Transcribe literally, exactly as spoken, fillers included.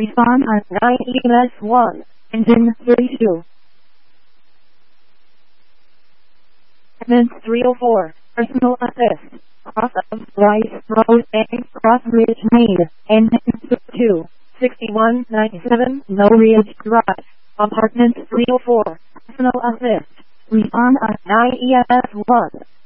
Respond on nine E M S one. Engine thirty-two. Advance three oh four. Personal assist. Cross of Rice Road and Cross Ridge Main. Engine two. sixty-one ninety-seven Low Ridge Drive. Apartment three oh four. Personal assist. Respond on nine E M S one.